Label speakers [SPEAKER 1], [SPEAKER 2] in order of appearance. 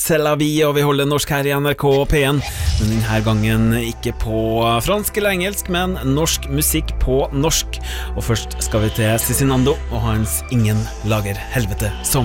[SPEAKER 1] C'est la vie, og vi holder norsk her I NRK P1, men denne gangen ikke på fransk eller engelsk, men norsk musikk på norsk. Og først skal vi til Cezinando og hans Ingen lager helvete som